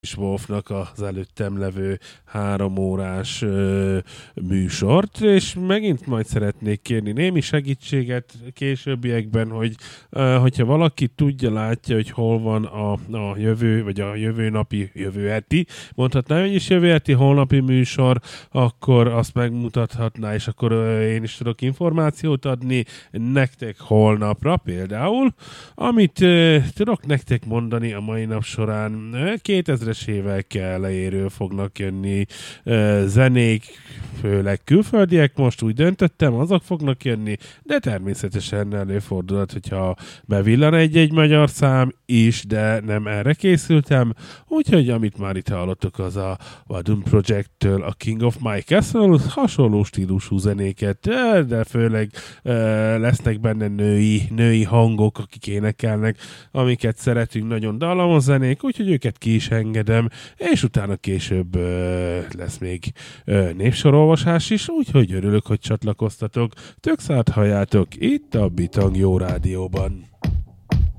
Wolfnak az előttem levő 3 órás műsort, és megint majd szeretnék kérni némi segítséget későbbiekben, hogy hogyha valaki tudja, látja, hogy hol van a jövő, vagy a jövő heti, mondhatnám, hogy is jövő heti, holnapi műsor, akkor azt megmutathatná, és akkor én is tudok információt adni nektek holnapra például, amit tudok nektek mondani a mai nap során. 2000-es évek elejéről fognak jönni zenék, főleg külföldiek, most úgy döntöttem, azok fognak jönni, de természetesen előfordulhat, hogyha bevillan egy-egy magyar szám is, de nem erre készültem, úgyhogy amit már itt hallottok, az a Vadum Project-től a King of My Castle, hasonló stílusú zenéket, de főleg lesznek benne női hangok, akik énekelnek, amiket szeretünk, nagyon dallamos zenék, úgyhogy őket ki is engedem, és utána később lesz még népsorolvasás is, úgyhogy örülök, hogy csatlakoztatok. Tök szárt halljátok itt a Bitang Jó Rádióban.